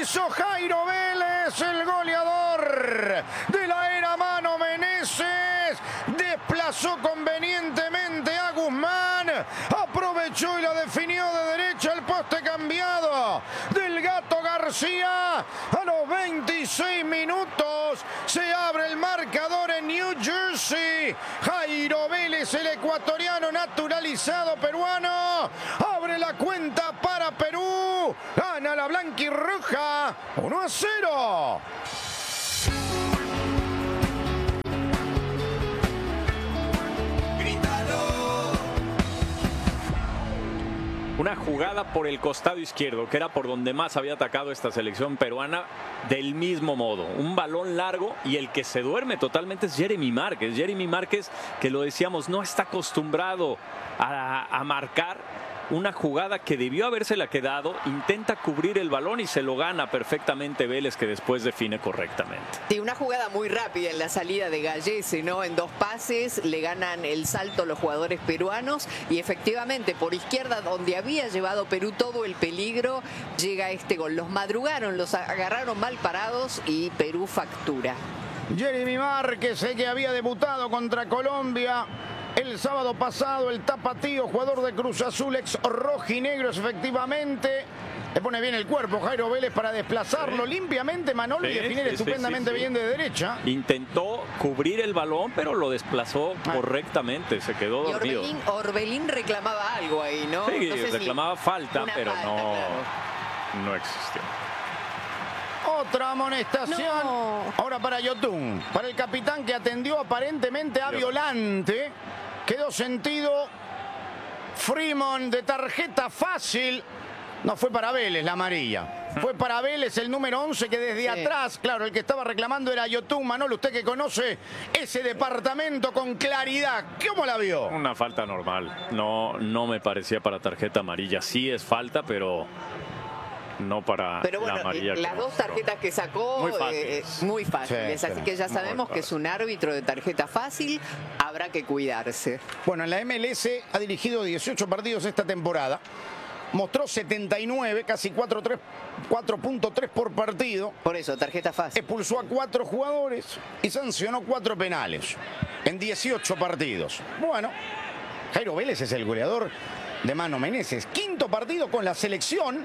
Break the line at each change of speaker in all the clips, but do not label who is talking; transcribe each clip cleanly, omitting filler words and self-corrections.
hizo Jairo Vélez, el goleador de la era Mano Meneses. Desplazó convenientemente a Guzmán, aprovechó y la definió de derecha al poste cambiado del Gato García. A los 26 minutos se abre el marcador en New Jersey. Jairo Vélez, el ecuatoriano naturalizado peruano, abre la cuenta para Perú. Gana la blanquirroja 1-0.
Una jugada por el costado izquierdo, que era por donde más había atacado esta selección peruana, del mismo modo. Un balón largo y el que se duerme totalmente es Jeremy Márquez. Jeremy Márquez, que lo decíamos, no está acostumbrado a marcar. Una jugada que debió habérsela quedado, intenta cubrir el balón y se lo gana perfectamente Vélez, que después define correctamente.
Sí, una jugada muy rápida en la salida de Gallese, ¿no? En 2 pases le ganan el salto los jugadores peruanos y efectivamente por izquierda, donde había llevado Perú todo el peligro, llega este gol. Los madrugaron, los agarraron mal parados y Perú factura.
Jeremy Márquez, que había debutado contra Colombia el sábado pasado, el tapatío, jugador de Cruz Azul, ex rojinegros, efectivamente. Le pone bien el cuerpo Jairo Vélez para desplazarlo limpiamente, Manolo, y definir estupendamente bien de derecha.
Intentó cubrir el balón, pero lo desplazó correctamente, se quedó dormido.
Y Orbelín reclamaba algo ahí, ¿no?
Sí,
No sé
reclamaba falta, pero
falta,
no,
claro.
no existió.
Otra amonestación.
No.
Ahora para Yotun, para el capitán que atendió aparentemente a Violante. Quedó sentido Freeman de tarjeta fácil. No fue para Vélez la amarilla. Fue para Vélez el número 11, que desde atrás, claro, el que estaba reclamando era Yotun. Manolo, usted que conoce ese departamento con claridad, ¿cómo la vio?
Una falta normal. No me parecía para tarjeta amarilla. Sí es falta, pero no para
bueno,
la amarilla.
las 2 tarjetas que sacó, muy fáciles.
Sí,
así que ya sabemos que es un árbitro de tarjeta fácil. Habrá que cuidarse.
Bueno, en la MLS ha dirigido 18 partidos esta temporada. Mostró 79, casi 4.3 por partido.
Por eso, tarjeta fácil.
Expulsó a 4 jugadores y sancionó 4 penales en 18 partidos. Bueno, Jairo Vélez es el goleador de Mano Meneses. 5º partido con la selección.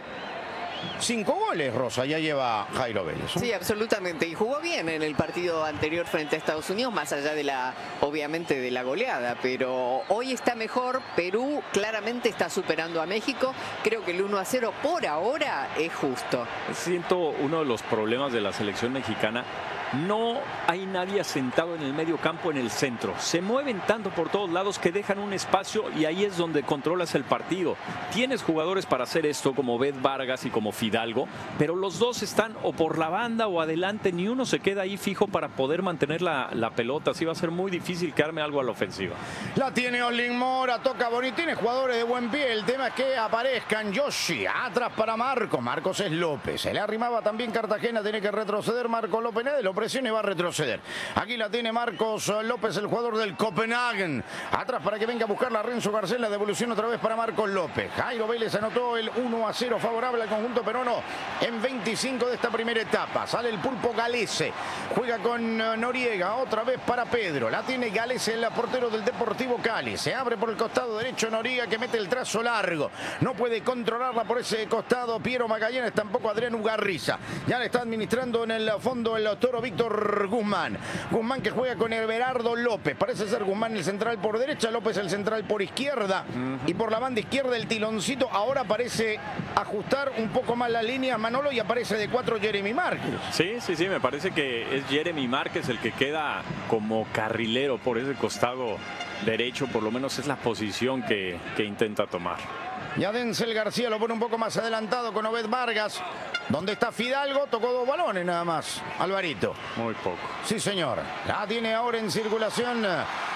5 goles, Rosa, ya lleva Jairo Vélez.
Sí, absolutamente. Y jugó bien en el partido anterior frente a Estados Unidos, más allá de obviamente, de la goleada. Pero hoy está mejor. Perú claramente está superando a México. Creo que el 1-0 por ahora es justo.
Siento uno de los problemas de la selección mexicana. No hay nadie asentado en el medio campo, en el centro. Se mueven tanto por todos lados que dejan un espacio y ahí es donde controlas el partido. Tienes jugadores para hacer esto, como Beth Vargas y como Fidalgo, pero los dos están o por la banda o adelante. Ni uno se queda ahí fijo para poder mantener la pelota. Así va a ser muy difícil que arme algo a la ofensiva.
La tiene Olin Mora, toca bonito. Tiene jugadores de buen pie. El tema es que aparezcan. Yoshi, atrás para Marcos. Marcos es López. Se le arrimaba también Cartagena. Tiene que retroceder Marcos López. Lo presiona y va a retroceder. Aquí la tiene Marcos López, el jugador del Copenhagen. Atrás para que venga a buscar la Renzo Garcés. La devolución otra vez para Marcos López. Jairo Vélez anotó el 1-0 favorable al conjunto peruano en 25 de esta primera etapa. Sale el pulpo Galese. Juega con Noriega. Otra vez para Pedro. La tiene Galese, el portero del Deportivo Cali. Se abre por el costado derecho Noriega, que mete el trazo largo. No puede controlarla por ese costado Piero Magallanes, tampoco Adrián Ugarriza. Ya le está administrando en el fondo el toro Víctor Guzmán. Guzmán que juega con Everardo López. Parece ser Guzmán el central por derecha, López el central por izquierda. Y por la banda izquierda el tiloncito. Ahora parece ajustar un poco más la línea Manolo y aparece de 4 Jeremy Márquez.
Sí, me parece que es Jeremy Márquez el que queda como carrilero por ese costado derecho. Por lo menos es la posición que intenta tomar.
Ya Denzel García lo pone un poco más adelantado con Obed Vargas. Donde está Fidalgo, tocó 2 balones nada más, Alvarito.
Muy poco.
Sí, señor. La tiene ahora en circulación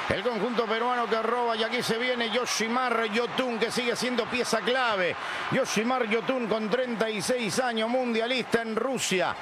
El conjunto peruano que roba y aquí se viene Yoshimar Yotun, que sigue siendo pieza clave. Yoshimar Yotun con 36 años, mundialista en Rusia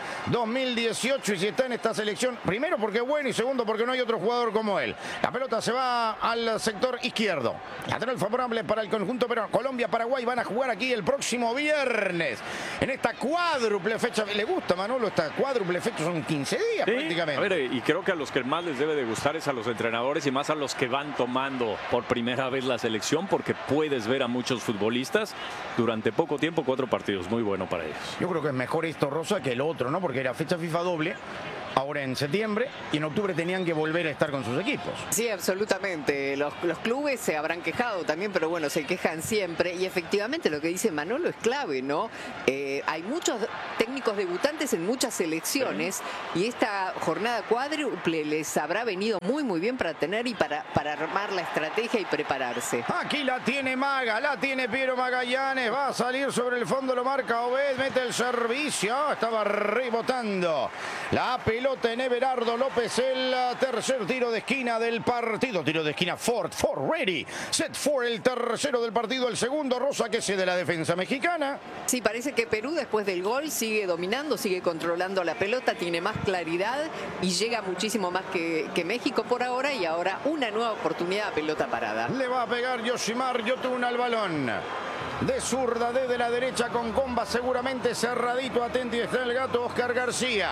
2018 y si está en esta selección, primero porque es bueno y segundo porque no hay otro jugador como él. La pelota se va al sector izquierdo. Lateral favorable para el conjunto peruano. Colombia, Paraguay van a jugar aquí el próximo viernes en esta cuádruple fecha. ¿Le gusta, Manolo, esta cuádruple fecha? Son 15 días
sí,
prácticamente.
A ver, y creo que a los que más les debe de gustar es a los entrenadores y más a los que van tomando por primera vez la selección, porque puedes ver a muchos futbolistas durante poco tiempo, 4 partidos, muy bueno para ellos.
Yo creo que es mejor esto, Rosa, que el otro, ¿no? Porque era fecha FIFA doble, ahora en septiembre, y en octubre tenían que volver a estar con sus equipos.
Sí, absolutamente. Los clubes se habrán quejado también, pero bueno, se quejan siempre. Y efectivamente lo que dice Manolo es clave, ¿no? Hay muchos técnicos debutantes en muchas selecciones y esta jornada cuádruple les habrá venido muy bien para tener y para armar la estrategia y prepararse.
Aquí la tiene Maga, la tiene Piero Magallanes, va a salir sobre el fondo, lo marca Obed, mete el servicio, estaba rebotando la pelota en Everardo López, el tercer tiro de esquina del partido, tiro de esquina for ready, set for el tercero del partido, el segundo, Rosa, que es de la defensa mexicana.
Sí, parece que Perú después del gol sigue dominando, sigue controlando la pelota, tiene más claridad y llega muchísimo más que México por ahora, y ahora una nueva oportunidad a pelota parada.
Le va a pegar Yoshimar Yotun al balón. De zurda, desde la derecha con comba, seguramente cerradito, atento, y está el gato Oscar García.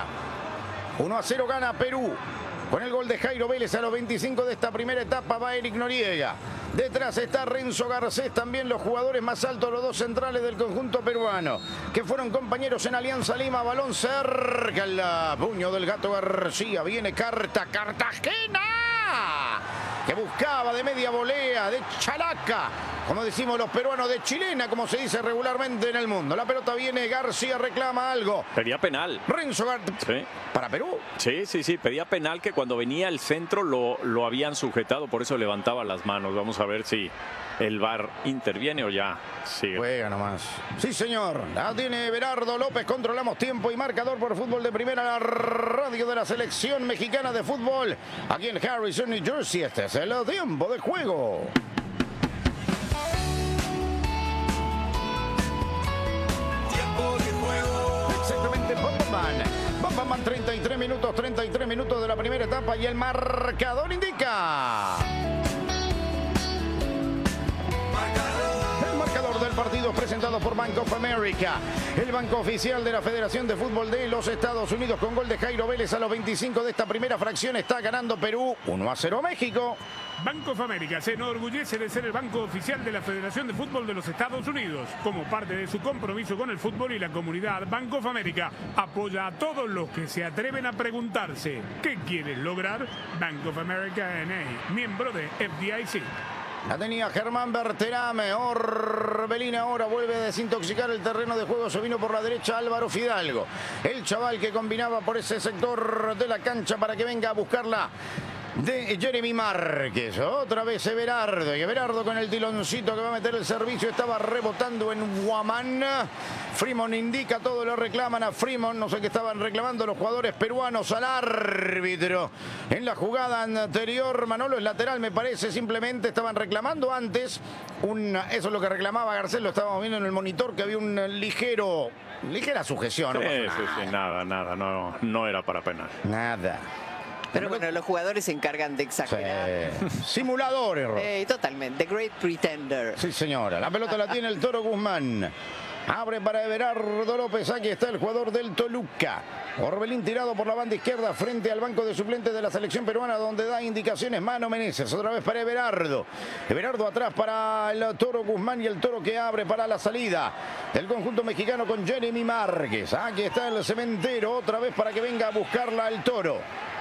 1-0 gana Perú. Con el gol de Jairo Vélez a los 25 de esta primera etapa va Eric Noriega. Detrás está Renzo Garcés, también los jugadores más altos, los dos centrales del conjunto peruano, que fueron compañeros en Alianza Lima. Balón cerca, el puño del gato García. Viene Cartagena, que buscaba de media volea, de chalaca, como decimos los peruanos, de chilena, como se dice regularmente en el mundo. La pelota viene, García reclama algo.
Pedía penal.
Renzo Garcés.
Sí.
¿Para Perú?
Sí, pedía penal, que cuando venía el centro lo habían sujetado, por eso levantaba las manos. Vamos a ver si el VAR interviene o ya sigue.
Juega nomás. Sí, señor. La tiene Everardo López. Controlamos tiempo y marcador por Fútbol de Primera, la radio de la selección mexicana de fútbol. Aquí en Harrison, New Jersey. Este es el tiempo de juego. Exactamente, Bam, 33 minutos de la primera etapa y el marcador indica. El marcador del partido presentado por Bank of America, el banco oficial de la Federación de Fútbol de los Estados Unidos, con gol de Jairo Vélez a los 25 de esta primera fracción. Está ganando Perú 1-0 México.
Bank of America se enorgullece de ser el banco oficial de la Federación de Fútbol de los Estados Unidos. Como parte de su compromiso con el fútbol y la comunidad, Bank of America apoya a todos los que se atreven a preguntarse ¿qué quieres lograr? Bank of America N.A., miembro de FDIC.
La tenía Germán Berterame. Orbelín ahora vuelve a desintoxicar el terreno de juego. Se vino por la derecha Álvaro Fidalgo, el chaval que combinaba por ese sector de la cancha para que venga a buscarla de Jeremy Márquez. Otra vez Everardo, y Everardo con el tiloncito que va a meter el servicio. Estaba rebotando en Guamán. Freeman indica, todo lo reclaman a Freeman. No sé qué estaban reclamando los jugadores peruanos al árbitro en la jugada anterior. Manolo, es lateral, me parece. Simplemente estaban reclamando antes eso es lo que reclamaba Garcés. Lo estábamos viendo en el monitor, que había un ligera sujeción.
Sí, nada, no era para penal.
Nada.
Pero bueno, los jugadores se encargan de exagerar.
Simuladores.
Totalmente. The Great Pretender.
Sí, señora. La pelota la tiene el Toro Guzmán. Abre para Everardo López. Aquí está el jugador del Toluca. Orbelín tirado por la banda izquierda frente al banco de suplentes de la selección peruana, donde da indicaciones Mano Meneses. Otra vez para Everardo. Everardo atrás para el Toro Guzmán, y el Toro que abre para la salida del conjunto mexicano con Jeremy Márquez. Aquí está el Cementero. Otra vez para que venga a buscarla el Toro.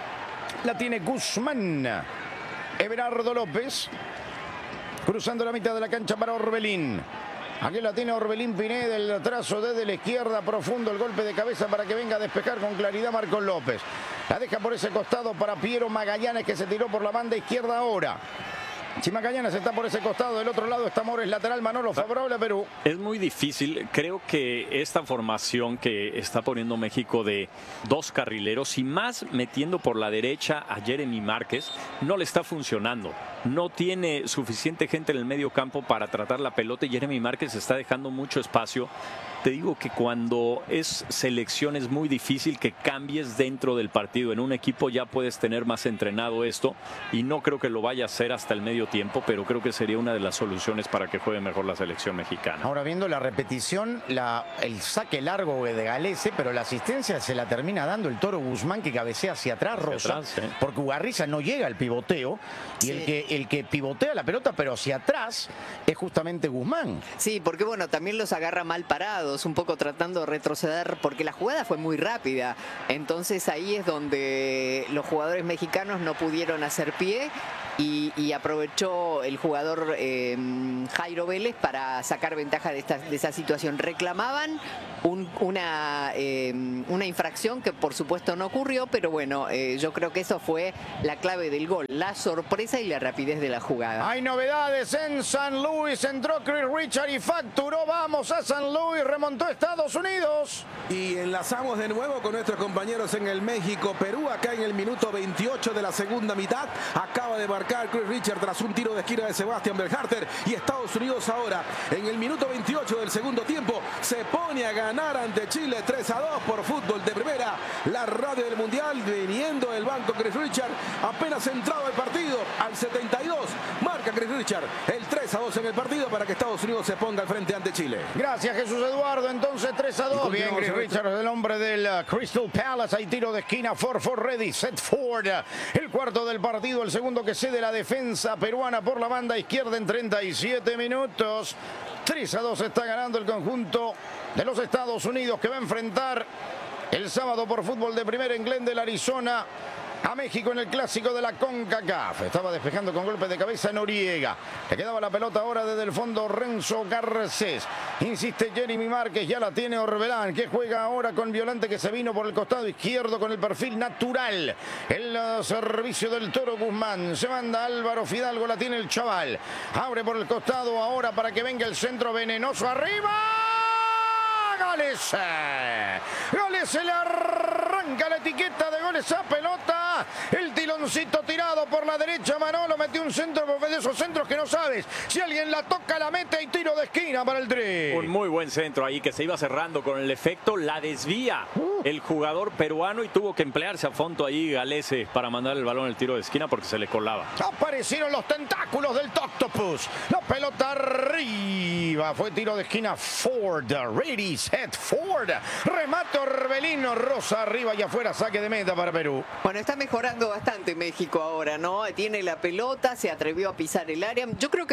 La tiene Guzmán. Everardo López cruzando la mitad de la cancha para Orbelín. Aquí la tiene Orbelín Pineda, el trazo desde la izquierda, profundo el golpe de cabeza para que venga a despejar con claridad Marcos López. La deja por ese costado para Piero Magallanes, que se tiró por la banda izquierda ahora. Chima Cañanes está por ese costado, del otro lado está Mores, lateral, Manolo, favorable a Perú.
Es muy difícil, creo que esta formación que está poniendo México de 2 carrileros y más metiendo por la derecha a Jeremy Márquez, no le está funcionando. No tiene suficiente gente en el medio campo para tratar la pelota y Jeremy Márquez está dejando mucho espacio. Te digo que cuando es selección es muy difícil que cambies dentro del partido. En un equipo ya puedes tener más entrenado esto y no creo que lo vaya a hacer hasta el medio tiempo, pero creo que sería una de las soluciones para que juegue mejor la selección mexicana.
Ahora viendo la repetición, el saque largo de Galese, pero la asistencia se la termina dando el Toro Guzmán, que cabecea hacia atrás, Rosa, porque Ugarriza no llega al pivoteo y el que pivotea la pelota pero hacia atrás es justamente Guzmán.
Sí, porque bueno, también los agarra mal parados, un poco tratando de retroceder, porque la jugada fue muy rápida. Entonces ahí es donde los jugadores mexicanos no pudieron hacer pie y aprovechó el jugador Jairo Vélez para sacar ventaja de esa situación. Reclamaban una infracción que por supuesto no ocurrió, pero bueno, yo creo que eso fue la clave del gol, la sorpresa y la rapidez de la jugada.
Hay novedades en San Luis, entró Chris Richard y facturó. Vamos a San Luis, remontó a Estados Unidos.
Y enlazamos de nuevo con nuestros compañeros en el México-Perú, acá en el minuto 28 de la segunda mitad. Acaba de marcar Chris Richard tras un tiro de esquina de Sebastián Berharter, y Estados Unidos ahora en el minuto 28 del segundo tiempo se pone a ganar ante Chile 3-2 por Fútbol de Primera, la radio del Mundial. Viniendo del banco Chris Richard, apenas entrado al partido al 72, marca Chris Richard el 3-2 en el partido para que Estados Unidos se ponga al frente ante Chile.
Gracias, Jesús Eduardo. Entonces 3-2. Bien, Chris Richard, el hombre del Crystal Palace. Hay tiro de esquina. For ready, set Ford. El cuarto del partido, el segundo que cede la defensa peruana por la banda izquierda en 37 minutos. 3-2 está ganando el conjunto de los Estados Unidos, que va a enfrentar el sábado por Fútbol de Primera en Glendale, Arizona, a México en el clásico de la CONCACAF. Estaba despejando con golpe de cabeza Noriega. Le quedaba la pelota ahora desde el fondo Renzo Garcés. Insiste Jeremy Márquez, ya la tiene Orbelán, que juega ahora con Violante, que se vino por el costado izquierdo con el perfil natural. El servicio del Toro Guzmán. Se manda Álvaro Fidalgo, la tiene el chaval. Abre por el costado ahora para que venga el centro venenoso arriba. Galese. Galese le arranca la etiqueta de goles a pelota. El tiloncito tirado por la derecha. Manolo metió un centro de esos centros que no sabes. Si alguien la toca, la mete y tiro de esquina para el tri.
Un muy buen centro ahí que se iba cerrando con el efecto. La desvía el jugador peruano y tuvo que emplearse a fondo ahí Galese para mandar el balón al tiro de esquina porque se le colaba.
Aparecieron los tentáculos del Octopus. La pelota arriba. Fue tiro de esquina Ford. Ready, set, Ford. Remate Orbelino. Rosa arriba y afuera. Saque de meta para Perú.
Bueno, está mejorando bastante México ahora, ¿no? Tiene la pelota, se atrevió a pisar el área. Yo creo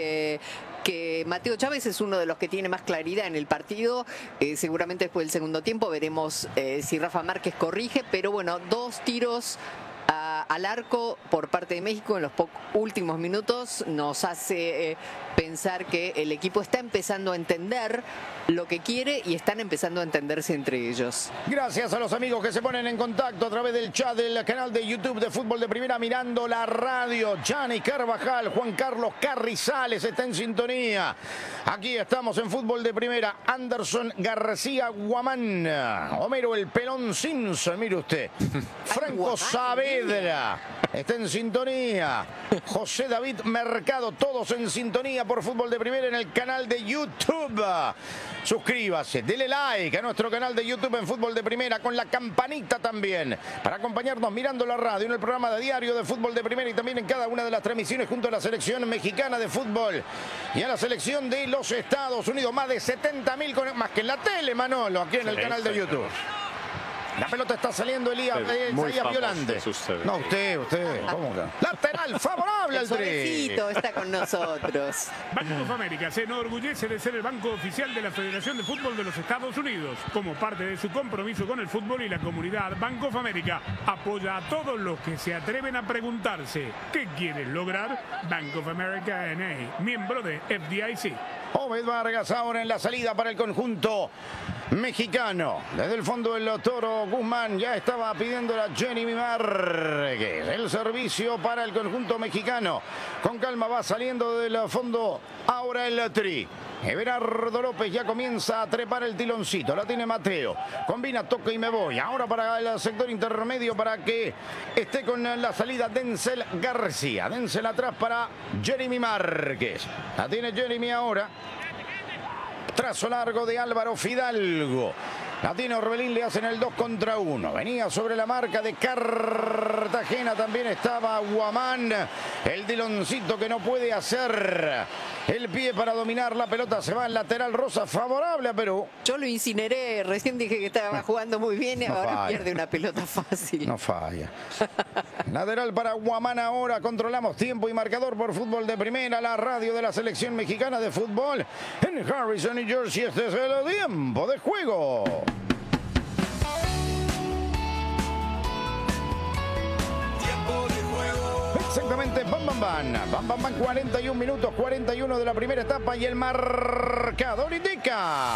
que Mateo Chávez es uno de los que tiene más claridad en el partido. Seguramente después del segundo tiempo veremos si Rafa Márquez corrige, pero bueno, 2 tiros al arco por parte de México en los últimos minutos nos hace pensar que el equipo está empezando a entender lo que quiere y están empezando a entenderse entre ellos.
Gracias a los amigos que se ponen en contacto a través del chat del canal de YouTube de Fútbol de Primera, mirando la radio. Gianni Carvajal, Juan Carlos Carrizales está en sintonía. Aquí estamos en Fútbol de Primera. Anderson García Guamán, Homero el Pelón Simpson, mire usted. Franco Saavedra está en sintonía. José David Mercado, todos en sintonía por Fútbol de Primera en el canal de YouTube. Suscríbase, dele like a nuestro canal de YouTube en Fútbol de Primera, con la campanita también, para acompañarnos mirando la radio en el programa de diario de Fútbol de Primera y también en cada una de las transmisiones junto a la selección mexicana de fútbol y a la selección de los Estados Unidos. Más de 70.000, más que en la tele, Manolo, aquí en el canal de YouTube. La pelota está saliendo Elías Violante. No, usted. ¿Cómo que? Lateral favorable al tri.
Está con nosotros.
Banco of America se enorgullece de ser el banco oficial de la Federación de Fútbol de los Estados Unidos. Como parte de su compromiso con el fútbol y la comunidad, Banco of America apoya a todos los que se atreven a preguntarse ¿qué quieren lograr? Bank of America N.A., miembro de FDIC.
Obed Vargas ahora en la salida para el conjunto mexicano. Desde el fondo del Toro Guzmán ya estaba pidiendo a Jeremy Márquez. El servicio para el conjunto mexicano. Con calma va saliendo del fondo ahora el Tri. Everardo López ya comienza a trepar el tiloncito. La tiene Mateo. Combina, toca y me voy. Ahora para el sector intermedio para que esté con la salida Denzel García. Denzel atrás para Jeremy Márquez. La tiene Jeremy ahora. Trazo largo de Álvaro Fidalgo. La tiene Orbelín, le hacen el 2 contra 1. Venía sobre la marca de Cartagena. También estaba Guamán. El tiloncito que no puede hacer el pie para dominar la pelota. Se va en lateral rosa favorable a Perú.
Yo lo incineré. Recién dije que estaba jugando muy bien y ahora pierde una pelota fácil.
No falla. Lateral para Guamán ahora. Controlamos tiempo y marcador por Fútbol de Primera. La radio de la selección mexicana de fútbol en Harrison, New Jersey. Este es el tiempo de juego. Exactamente, bam, bam, bam. Bam, bam, bam, 41 minutos, 41 de la primera etapa y el marcador indica.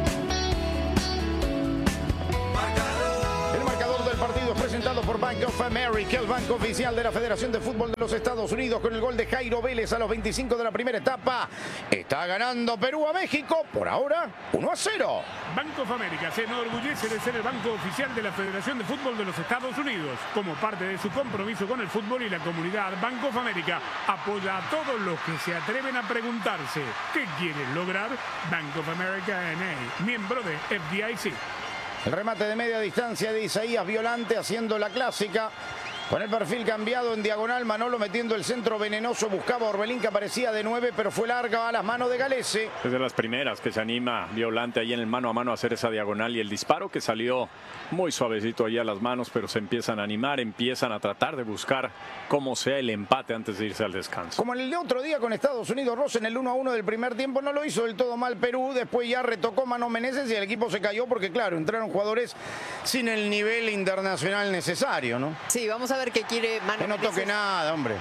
El marcador del partido es presentado por Bank of America, el banco oficial de la Federación de Fútbol de los Estados Unidos, con el gol de Jairo Vélez a los 25 de la primera etapa. Está ganando Perú a México, por ahora 1-0.
Bank of America se enorgullece de ser el banco oficial de la Federación de Fútbol de los Estados Unidos. Como parte de su compromiso con el fútbol y la comunidad, Bank of America apoya a todos los que se atreven a preguntarse ¿qué quieren lograr? Bank of America N.A., miembro de FDIC.
El remate de media distancia de Isaías Violante haciendo la clásica. Con el perfil cambiado en diagonal, Manolo metiendo el centro venenoso, buscaba a Orbelín que aparecía de 9, pero fue larga a las manos de Galese.
Es de las primeras que se anima Violante ahí en el mano a mano a hacer esa diagonal y el disparo que salió muy suavecito allí a las manos, pero se empiezan a animar, empiezan a tratar de buscar como sea el empate antes de irse al descanso.
Como en el de otro día con Estados Unidos, Ross en el 1-1 del primer tiempo no lo hizo del todo mal Perú, después ya retocó Mano Meneses y el equipo se cayó porque claro, entraron jugadores sin el nivel internacional necesario, ¿no?
Sí, vamos a ver qué quiere Mano
Que no toque
Meneses.
nada, hombre.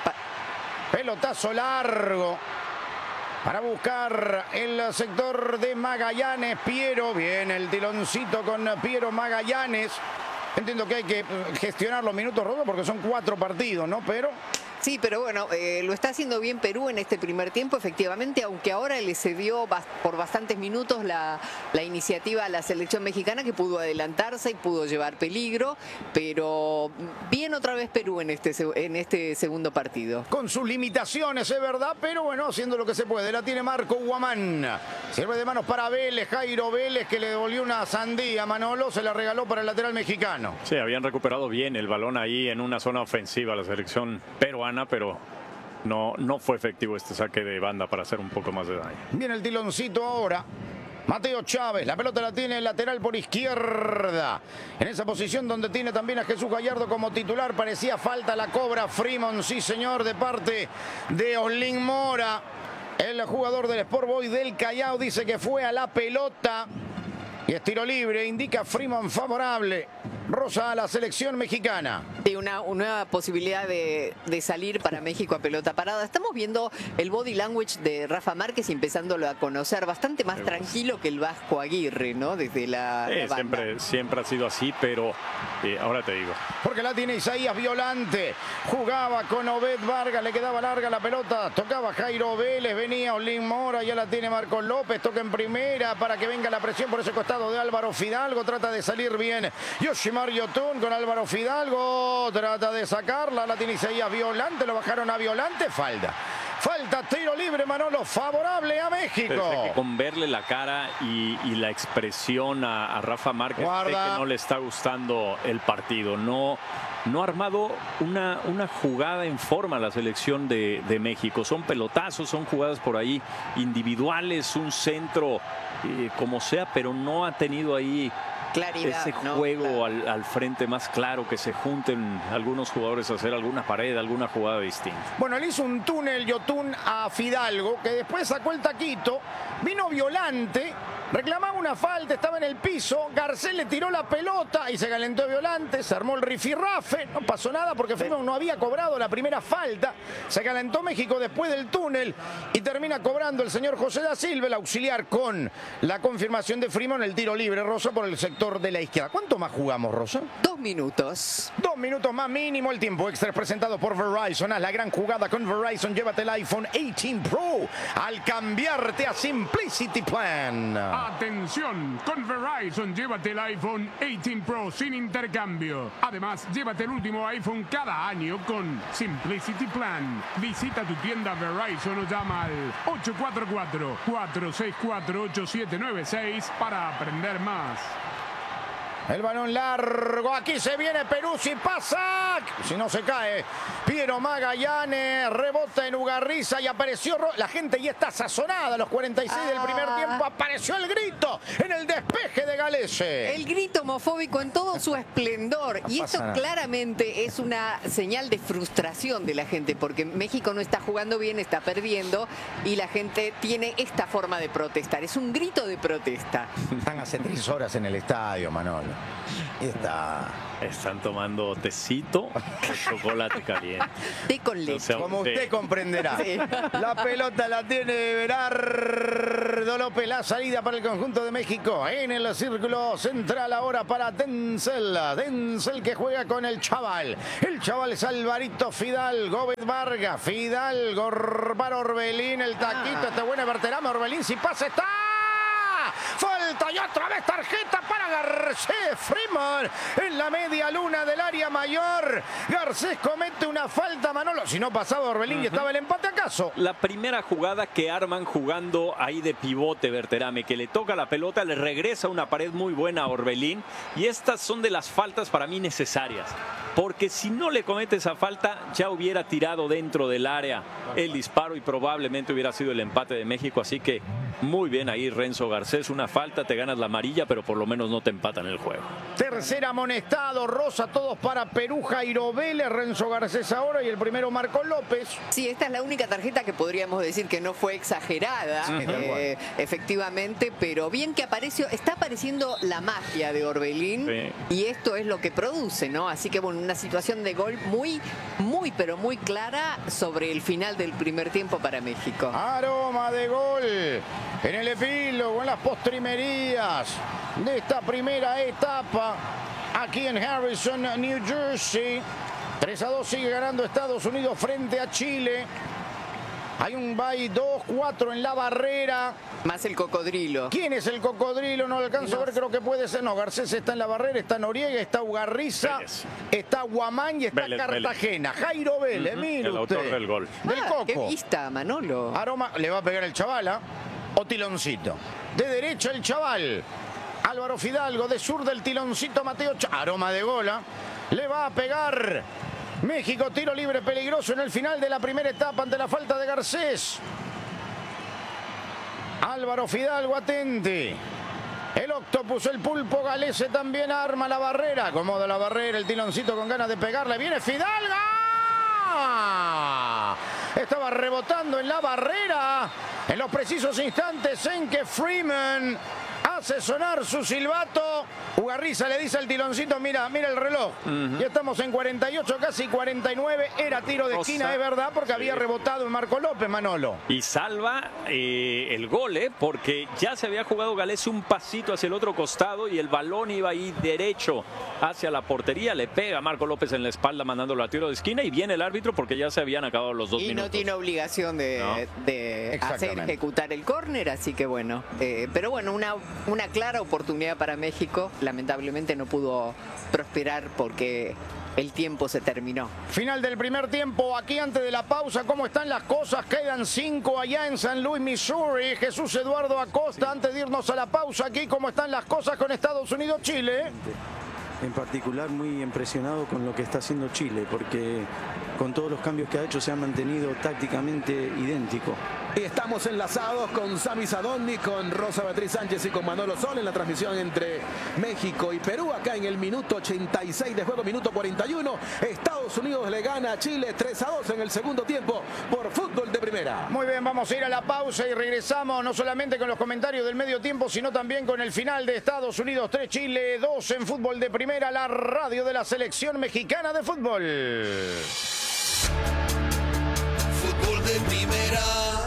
Pelotazo largo para buscar el sector de Magallanes. Piero, viene el tiloncito con Piero Magallanes. Entiendo que hay que gestionar los minutos rotos porque son 4 partidos, ¿no? Pero
Sí, pero bueno, lo está haciendo bien Perú en este primer tiempo, efectivamente, aunque ahora le cedió por bastantes minutos la iniciativa a la selección mexicana, que pudo adelantarse y pudo llevar peligro, pero bien otra vez Perú en este segundo partido.
con sus limitaciones, es verdad, pero bueno, haciendo lo que se puede. La tiene Marco Guamán. Sirve de manos para Vélez, Jairo Vélez, que le devolvió una sandía a Manolo, se la regaló para el lateral mexicano.
Sí, habían recuperado bien el balón ahí en una zona ofensiva la selección peruana, pero no fue efectivo este saque de banda para hacer un poco más de daño.
Viene el tiloncito ahora. Mateo Chávez, la pelota la tiene el lateral por izquierda. En esa posición donde tiene también a Jesús Gallardo como titular. Parecía falta, la cobra Freeman, sí señor, de parte de Oslin Mora. El jugador del Sport Boys del Callao dice que fue a la pelota. Y es tiro libre, indica Freeman favorable. Rosa a la selección mexicana.
Sí, una posibilidad de salir para México a pelota parada. Estamos viendo el body language de Rafa Márquez y empezándolo a conocer bastante más tranquilo que el Vasco Aguirre, ¿no? Desde la banda.
Siempre ha sido así, pero ahora te digo.
Porque la tiene Isaías Violante. Jugaba con Obed Vargas, le quedaba larga la pelota. Tocaba Jairo Vélez, venía Oslin Mora, ya la tiene Marcos López. Toca en primera para que venga la presión por ese costado de Álvaro Fidalgo. Trata de salir bien Yoshimar Yotun con Álvaro Fidalgo. Trata de sacarla, la tiene Isaías Violante. Lo bajaron a Violante. Falta, tiro libre, Manolo, favorable a México.
Pero es que con verle la cara y la expresión a Rafa Márquez, sé que no le está gustando el partido. No ha armado una jugada en forma la selección de México. Son pelotazos, son jugadas por ahí individuales, un centro como sea, pero no ha tenido ahí
claridad,
ese juego al frente más claro, que se junten algunos jugadores a hacer alguna pared, alguna jugada distinta.
Bueno, le hizo un túnel Yotun a Fidalgo, que después sacó el taquito, vino Violante Reclamaba una falta, estaba en el piso, Garcés le tiró la pelota y se calentó Violante, se armó el rifirrafe, no pasó nada porque Freeman no había cobrado la primera falta, se calentó México después del túnel y termina cobrando el señor José da Silva, el auxiliar, con la confirmación de Freeman, el tiro libre, Rosa, por el sector de la izquierda. ¿Cuánto más jugamos, Rosa?
2 minutos.
2 minutos más mínimo, el tiempo extra es presentado por Verizon. Haz la gran jugada con Verizon, llévate el iPhone 18 Pro al cambiarte a Simplicity Plan.
Atención, con Verizon llévate el iPhone 18 Pro sin intercambio. Además, llévate el último iPhone cada año con Simplicity Plan. Visita tu tienda Verizon o llama al 844-464-8796 para aprender más.
El balón largo, aquí se viene Perú, si pasa, si no se cae, Piero Magallanes, rebota en Ugarriza y apareció, la gente ya está sazonada, a los 46 del primer tiempo apareció el grito en el despeje de Galese.
El grito homofóbico en todo su esplendor, y esto claramente es una señal de frustración de la gente, porque México no está jugando bien, está perdiendo, y la gente tiene esta forma de protestar, es un grito de protesta.
Están hace 3 horas en el estadio, Manolo.
Están tomando tecito de chocolate caliente.
Té con leche.
Como usted comprenderá.
Sí.
La pelota la tiene Berardo López. La salida para el conjunto de México. En el círculo central ahora para Denzel. Denzel que juega con el chaval. El chaval es Alvarito Fidalgo. Vargas. Fidalgo para Orbelín. El taquito. Este buen Berterame. Orbelín si pasa está. Falta y otra vez tarjeta para Garcés. Freeman en la media luna del área mayor. Garcés comete una falta, Manolo. Si no pasaba Orbelín y estaba el empate, ¿acaso?
La primera jugada que arman jugando ahí de pivote Berterame, que le toca la pelota, le regresa una pared muy buena a Orbelín. Y estas son de las faltas para mí necesarias. Porque si no le comete esa falta, ya hubiera tirado dentro del área el disparo y probablemente hubiera sido el empate de México. Así que muy bien ahí Renzo Garcés. Una falta, te ganas la amarilla, pero por lo menos no te empatan el juego.
Tercer amonestado, Rosa, todos para Perú. Jairo Vélez, Renzo Garcés ahora y el primero Marco López.
Sí, esta es la única tarjeta que podríamos decir que no fue exagerada, efectivamente, pero bien que apareció, está apareciendo la magia de Orbelín, y esto es lo que produce, ¿no? Así que bueno, una situación de gol muy clara sobre el final del primer tiempo para México.
Aroma de gol en el epílogo, en las postrimerías de esta primera etapa aquí en Harrison, New Jersey. 3-2 sigue ganando Estados Unidos frente a Chile. Hay un bye 2-4 en la barrera.
Más el cocodrilo.
¿Quién es el cocodrilo? No lo alcanzo a ver, creo que puede ser. No, Garcés está en la barrera, está Noriega, está Ugarriza, está Guamán y está Cartagena. Jairo Vélez, mire
el
usted.
autor del gol.
Del Coco.
Qué vista, Manolo.
Aroma, le va a pegar el chaval, ¿ah? O Tiloncito. De derecha el chaval. Álvaro Fidalgo, de sur del Tiloncito Mateo. Aroma de gola. Le va a pegar México, tiro libre peligroso en el final de la primera etapa ante la falta de Garcés. Álvaro Fidalgo, atente. El Octopus, el Pulpo Galese también arma la barrera. Acomoda la barrera, el Tiloncito con ganas de pegarle. Viene Fidalgo. Estaba rebotando en la barrera en los precisos instantes en que Freeman hace sonar su silbato. Ugarriza le dice al Tiloncito, mira el reloj. Ya estamos en 48, casi 49. Era tiro de esquina, es verdad, porque había rebotado en Marco López, Manolo.
Y salva el gol, porque ya se había jugado Galese un pasito hacia el otro costado y el balón iba ahí derecho hacia la portería. Le pega a Marco López en la espalda mandándolo a tiro de esquina y viene el árbitro porque ya se habían acabado los 2 minutos.
Y no tiene obligación de hacer ejecutar el córner, así que bueno. Pero bueno, una clara oportunidad para México. Lamentablemente no pudo prosperar porque el tiempo se terminó.
Final del primer tiempo, aquí antes de la pausa, ¿cómo están las cosas? Quedan 5 allá en San Luis, Missouri. Jesús Eduardo Acosta, antes de irnos a la pausa aquí, ¿cómo están las cosas con Estados Unidos-Chile?
en particular muy impresionado con lo que está haciendo Chile, porque con todos los cambios que ha hecho se ha mantenido tácticamente idéntico.
Y estamos enlazados con Sami Sadovnik, con Rosa Beatriz Sánchez y con Manolo Sol en la transmisión entre México y Perú. Acá en el minuto 86 de juego, minuto 41. Estados Unidos le gana a Chile 3-2 en el segundo tiempo por Fútbol de Primera.
Muy bien, vamos a ir a la pausa y regresamos no solamente con los comentarios del medio tiempo, sino también con el final de Estados Unidos 3, Chile 2 en Fútbol de Primera, la radio de la selección mexicana de fútbol.
Fútbol de Primera.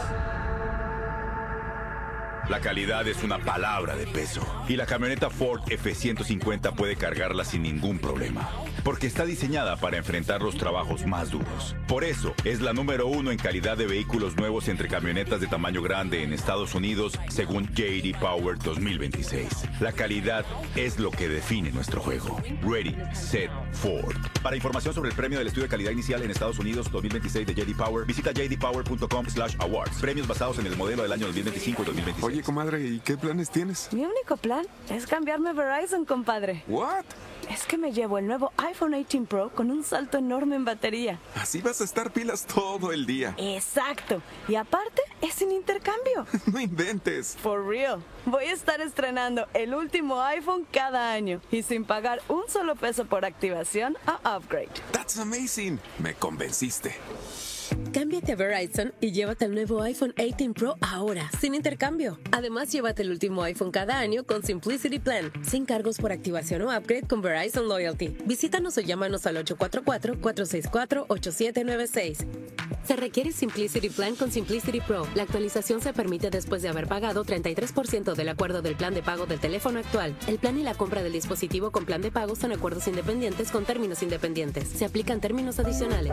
La calidad es una palabra de peso y la camioneta Ford F-150 puede cargarla sin ningún problema, porque está diseñada para enfrentar los trabajos más duros. Por eso es la número 1 en calidad de vehículos nuevos entre camionetas de tamaño grande en Estados Unidos, según J.D. Power 2026. La calidad es lo que define nuestro juego. Ready, Set, Ford. Para información sobre el premio del estudio de calidad inicial en Estados Unidos 2026 de J.D. Power, visita jdpower.com/awards. Premios basados en el modelo del año 2025 y 2026.
Oye, comadre, ¿y qué planes tienes?
Mi único plan es cambiarme a Verizon, compadre.
¿What?
Es que me llevo el nuevo iPhone 18 Pro con un salto enorme en batería.
Así vas a estar pilas todo el día.
Exacto. Y aparte, es sin intercambio.
No inventes.
For real. Voy a estar estrenando el último iPhone cada año y sin pagar un solo peso por activación a upgrade.
That's amazing. Me convenciste.
Cámbiate a Verizon y llévate el nuevo iPhone 18 Pro ahora, sin intercambio. Además, llévate el último iPhone cada año con Simplicity Plan, sin cargos por activación o upgrade con Verizon Loyalty. Visítanos o llámanos al 844-464-8796. Se requiere Simplicity Plan con Simplicity Pro. La actualización se permite después de haber pagado 33% del acuerdo del plan de pago del teléfono actual. El plan y la compra del dispositivo con plan de pago son acuerdos independientes con términos independientes. Se aplican términos adicionales.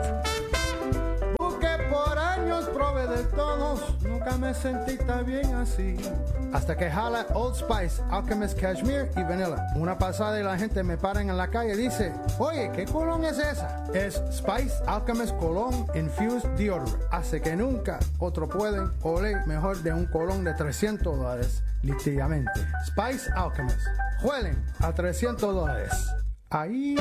Por años probé de todos, nunca me sentí tan bien así. Hasta que jala Old Spice, Alchemist Cashmere y Vanilla. Una pasada y la gente me para en la calle y dice, oye, ¿qué colón es esa? Es Spice Alchemist Cologne Infused Deodorant. Hace que nunca otro pueden oler mejor de un colón de $300, literalmente. Spice Alchemist. Huelen a $300. Ahí...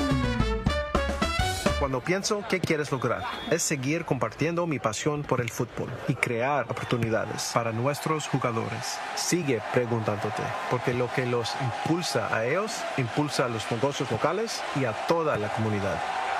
Cuando pienso qué quieres lograr, es seguir compartiendo mi pasión por el fútbol y crear oportunidades para nuestros jugadores. Sigue preguntándote, porque lo que los impulsa a ellos, impulsa a los negocios locales y a toda la comunidad.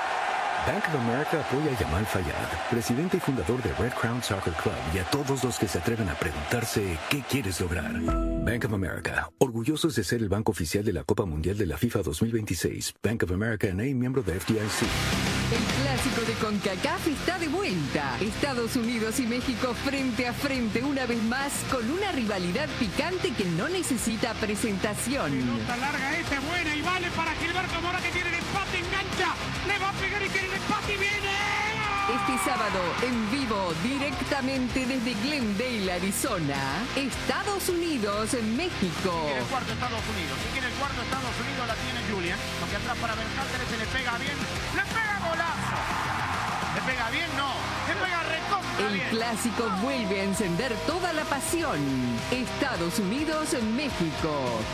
Bank of America apoya a Yamal Fayad, presidente y fundador de Red Crown Soccer Club, y a todos los que se atreven a preguntarse qué quieres lograr. Bank of America, orgullosos de ser el banco oficial de la Copa Mundial de la FIFA 2026. Bank of America N.A., miembro de FDIC.
El clásico de CONCACAF está de vuelta. Estados Unidos y México frente a frente una vez más con una rivalidad picante que no necesita presentación.
Pelota larga esta, buena y vale para Gilberto Mora, que tiene el empate, engancha, le va a pegar y quiere el empate y viene.
Este sábado, en vivo, directamente desde Glendale, Arizona, Estados Unidos, México.
Si quiere el cuarto Estados Unidos, si quiere el cuarto Estados Unidos, la tiene Julian. Porque atrás para Berhalter, se le pega bien, le pega golazo. ¿Le pega bien? No, le pega recontra bien.
El clásico vuelve a encender toda la pasión. Estados Unidos, México.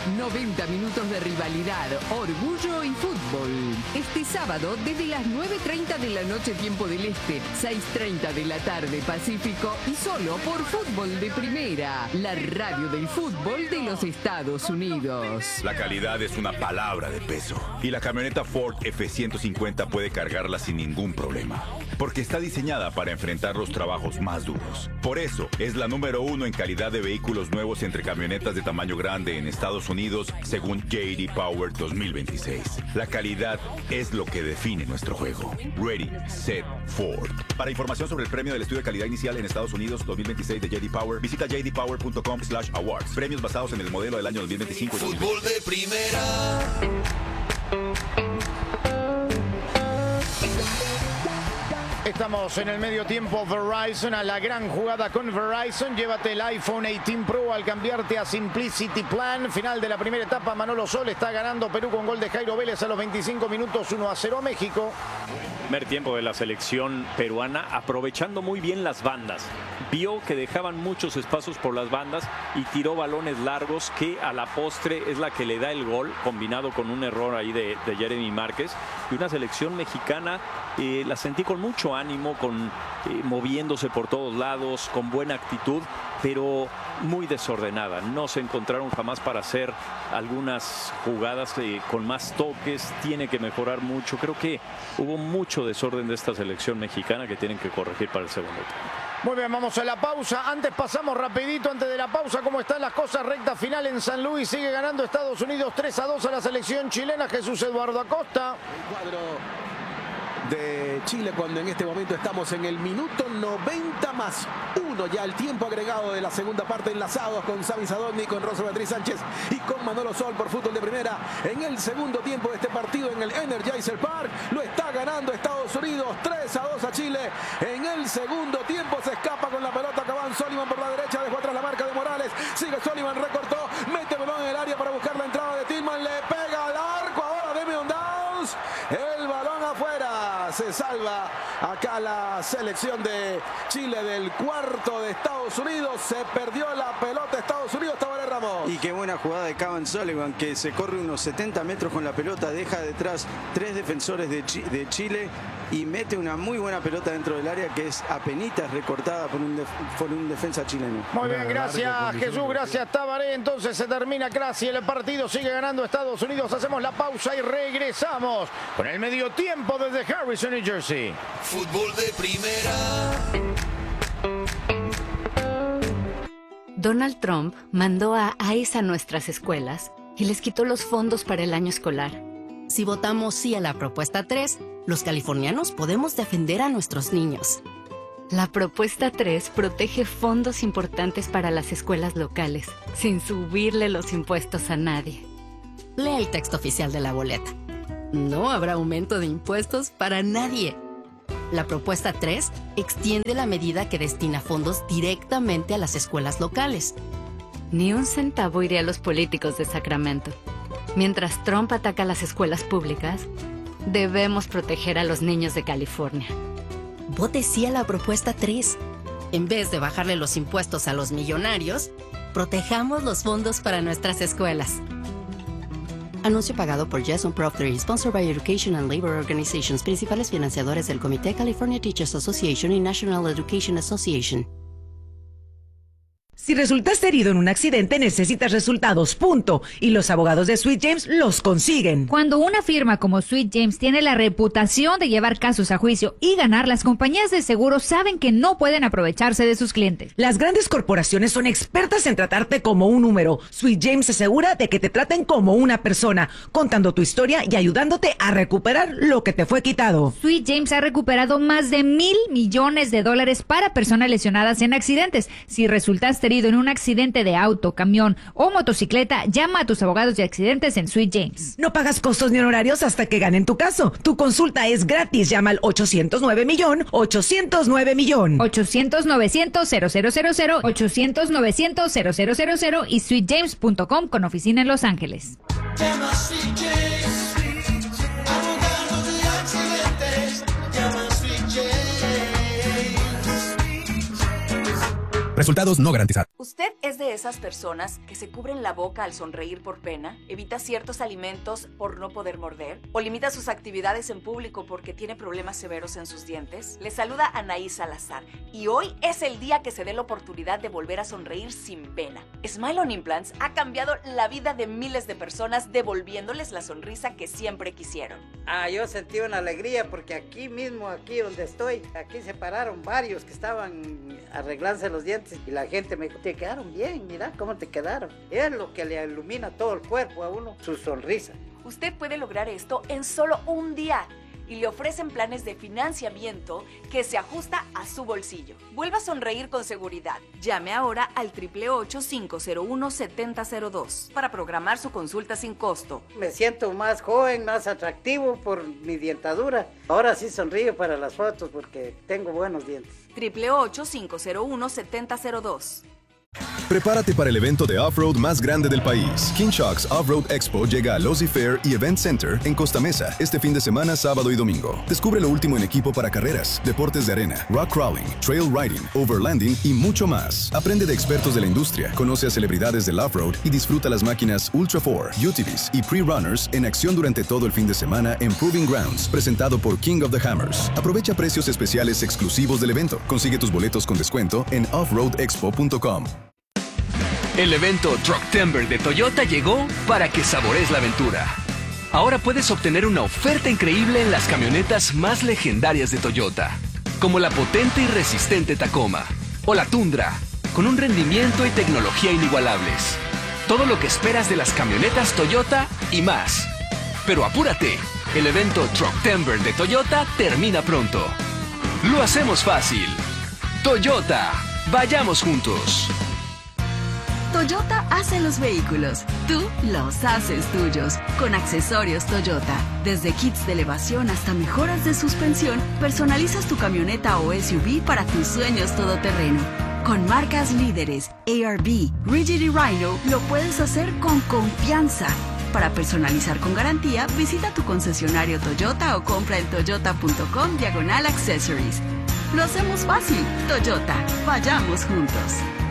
90 minutos de rivalidad, orgullo y fútbol. Este sábado desde las 9:30 de la noche tiempo del Este, 6:30 de la tarde Pacífico y solo por Fútbol de Primera, la radio del fútbol de los Estados Unidos.
La calidad es una palabra de peso y la camioneta Ford F-150 puede cargarla sin ningún problema, porque está diseñada para enfrentar los trabajos más duros. Por eso es la número 1 en calidad de vehículos nuevos entre camionetas de tamaño grande en Estados Unidos, según J.D. Power 2026. La calidad es lo que define nuestro juego. Ready, Set, Ford. Para información sobre el premio del estudio de calidad inicial en Estados Unidos 2026 de J.D. Power, visita jdpower.com/awards. Premios basados en el modelo del año 2025.
Fútbol de Primera.
Estamos en el medio tiempo. Verizon, a la gran jugada con Verizon. Llévate el iPhone 18 Pro al cambiarte a Simplicity Plan. Final de la primera etapa. Manolo Sol está ganando Perú con gol de Jairo Vélez a los 25 minutos, 1-0 a México.
Primer tiempo de la selección peruana, aprovechando muy bien las bandas. Vio que dejaban muchos espacios por las bandas y tiró balones largos, que a la postre es la que le da el gol, combinado con un error ahí de Jeremy Márquez. Y una selección mexicana, la sentí con mucho ánimo, moviéndose por todos lados, con buena actitud, pero muy desordenada. No se encontraron jamás para hacer algunas jugadas con más toques. Tiene que mejorar mucho. Creo que hubo mucho desorden de esta selección mexicana que tienen que corregir para el segundo tiempo.
Muy bien, vamos a la pausa. Antes pasamos rapidito, antes de la pausa, cómo están las cosas. Recta final en San Luis. Sigue ganando Estados Unidos 3-2 a la selección chilena. Jesús Eduardo Acosta.
El cuadro de Chile, cuando en este momento estamos en el minuto 90+1, ya el tiempo agregado de la segunda parte, enlazados con Sami Sadovnik, con Rosa Beatriz Sánchez y con Manolo Sol por Fútbol de Primera. En el segundo tiempo de este partido en el Energizer Park, lo está ganando Estados Unidos 3-2 a Chile. En el segundo tiempo se escapa con la pelota Cavani Soliman por la derecha, dejó atrás la marca de Morales, sigue Soliman, recortó, mete balón en el área para buscar la entrada de Tillman, le pega al arco, ahora Damian Downs, el balón afuera. Se salva acá la selección de Chile del cuarto de Estados Unidos. Se perdió la pelota Estados Unidos, Tabaré Ramos.
Y qué buena jugada de Cavani Soliman, que se corre unos 70 metros con la pelota, deja detrás 3 defensores de Chile y mete una muy buena pelota dentro del área, que es apenitas recortada por un defensa chileno.
Muy bien, gracias Jesús, gracias Tabaré. Entonces se termina casi el partido, sigue ganando Estados Unidos. Hacemos la pausa y regresamos con el medio tiempo desde Harrison, New Jersey.
Fútbol de Primera.
Donald Trump mandó a ICE a nuestras escuelas y les quitó los fondos para el año escolar. Si votamos sí a la propuesta 3, los californianos podemos defender a nuestros niños. La propuesta 3 protege fondos importantes para las escuelas locales, sin subirle los impuestos a nadie. Lee el texto oficial de la boleta. No habrá aumento de impuestos para nadie. La propuesta 3 extiende la medida que destina fondos directamente a las escuelas locales. Ni un centavo irá a los políticos de Sacramento. Mientras Trump ataca las escuelas públicas, debemos proteger a los niños de California. Vote sí a la propuesta 3. En vez de bajarle los impuestos a los millonarios, protejamos los fondos para nuestras escuelas. Anuncio pagado por Jason Proctor y sponsored by Education and Labor Organizations, principales financiadores del Comité California Teachers Association y National Education Association.
Si resultaste herido en un accidente, necesitas resultados, punto. Y los abogados de Sweet James los consiguen.
Cuando una firma como Sweet James tiene la reputación de llevar casos a juicio y ganar, las compañías de seguros saben que no pueden aprovecharse de sus clientes.
Las grandes corporaciones son expertas en tratarte como un número. Sweet James se asegura de que te traten como una persona, contando tu historia y ayudándote a recuperar lo que te fue quitado.
Sweet James ha recuperado más de $1,000 millones para personas lesionadas en accidentes. Si resultaste herido en un accidente de auto, camión o motocicleta, llama a tus abogados de accidentes en Sweet James.
No pagas costos ni honorarios hasta que ganen tu caso. Tu consulta es gratis. Llama al 809-millón, 809-millón.
800-900-0000, 800-900-0000 y sweetjames.com con oficina en Los Ángeles.
Llama a Sweet James, abogados de accidentes. Llama a Sweet James.
Resultados no garantizados.
¿Usted es de esas personas que se cubren la boca al sonreír por pena, evita ciertos alimentos por no poder morder, o limita sus actividades en público porque tiene problemas severos en sus dientes? Le saluda Anaí Salazar y hoy es el día que se dé la oportunidad de volver a sonreír sin pena. Smile on Implants ha cambiado la vida de miles de personas, devolviéndoles la sonrisa que siempre quisieron.
Yo sentí una alegría porque aquí mismo, aquí donde estoy, aquí se pararon varios que estaban arreglándose los dientes y la gente me dijo, te quedaron bien, mira cómo te quedaron. Es lo que le ilumina todo el cuerpo a uno, su sonrisa.
Usted puede lograr esto en solo un día. y le ofrecen planes de financiamiento que se ajusta a su bolsillo. Vuelva a sonreír con seguridad. Llame ahora al 888-501-7002 para programar su consulta sin costo.
Me siento más joven, más atractivo por mi dentadura. Ahora sí sonrío para las fotos porque tengo buenos dientes.
888-501-7002.
Prepárate para el evento de off-road más grande del país. King Shark's Off-Road Expo llega a Losi Fair y Event Center en Costa Mesa este fin de semana, sábado y domingo. Descubre lo último en equipo para carreras, deportes de arena, rock crawling, trail riding, overlanding y mucho más. Aprende de expertos de la industria, conoce a celebridades del off-road y disfruta las máquinas Ultra 4, UTVs y Pre-Runners en acción durante todo el fin de semana en Proving Grounds, presentado por King of the Hammers. Aprovecha precios especiales exclusivos del evento. Consigue tus boletos con descuento en offroadexpo.com.
El evento Trucktember de Toyota llegó para que sabores la aventura. Ahora puedes obtener una oferta increíble en las camionetas más legendarias de Toyota, como la potente y resistente Tacoma o la Tundra, con un rendimiento y tecnología inigualables. Todo lo que esperas de las camionetas Toyota y más. Pero apúrate, el evento Trucktember de Toyota termina pronto. Lo hacemos fácil. Toyota, vayamos juntos.
Toyota hace los vehículos, tú los haces tuyos. Con accesorios Toyota, desde kits de elevación hasta mejoras de suspensión, personalizas tu camioneta o SUV para tus sueños todoterreno. Con marcas líderes, ARB, Rigid y Rhino, lo puedes hacer con confianza. Para personalizar con garantía, visita tu concesionario Toyota o compra en toyota.com/accessories. Lo hacemos fácil. Toyota, vayamos juntos.